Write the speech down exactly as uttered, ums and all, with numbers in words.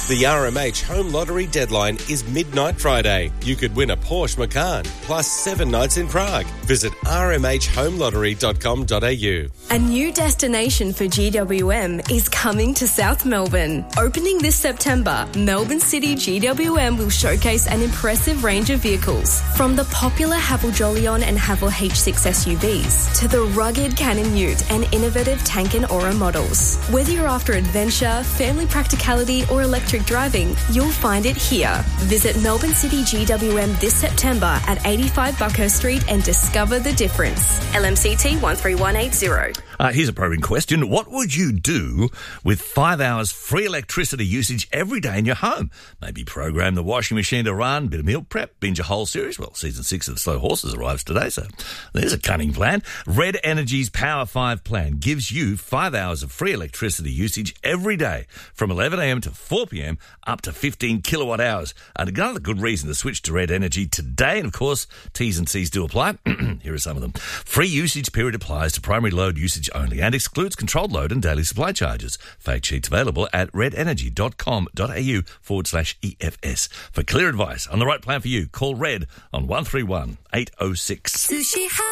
The R M H Home Lottery deadline is midnight Friday. You could win a Porsche Macan, plus seven nights in Prague. Visit r m h home lottery dot com dot a u. A new destination for G W M is coming to South Melbourne. Opening this September, Melbourne City G W M will showcase an impressive range of vehicles, from the popular Haval Jolion and Haval H six S U Vs to the rugged Cannon Ute and innovative Tank and Aura models. Whether you're after adventure, family practicality or electric driving, you'll find it here. Visit Melbourne City G W M this September at eighty-five Buckhurst Street and discover the difference. L M C T one three one eight zero. Uh, here's a probing question. What would you do with five hours free electricity usage every day in your home? Maybe program the washing machine to run, bit of meal prep, binge a whole series. Well, season six of The Slow Horses arrives today, so there's a cunning plan. Red Energy's Power five plan gives you five hours of free electricity usage every day from eleven a m to four p m up to fifteen kilowatt hours. And another good reason to switch to Red Energy today. And, of course, T's and C's do apply. Here are some of them. Free usage period applies to primary load usage only and excludes controlled load and daily supply charges. Fact sheets available at red energy dot com dot a u forward slash E F S. For clear advice on the right plan for you, call Red on one three one eight oh six. Sushi